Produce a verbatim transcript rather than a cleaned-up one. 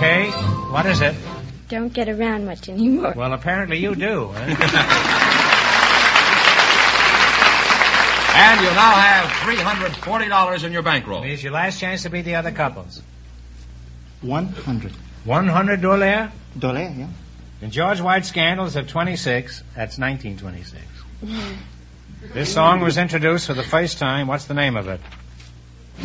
Okay. What is it? Don't get around much anymore. Well, apparently you do. And you now have three hundred forty dollars in your bankroll. Here's your last chance to beat the other couples. One hundred. One hundred dollars? Dollar, yeah. And George White Scandals of twenty-six. That's nineteen twenty-six. This song was introduced for the first time. What's the name of it?